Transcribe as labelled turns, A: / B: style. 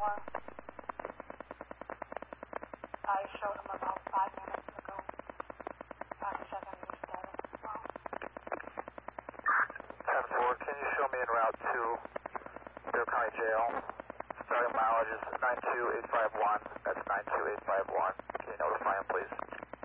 A: before. I showed him about 5 minutes ago. After checking your status as well.
B: 10-4, can you show me en route to Bill County Jail? Starting mileage is 92851. That's 92851. Can you notify him, please?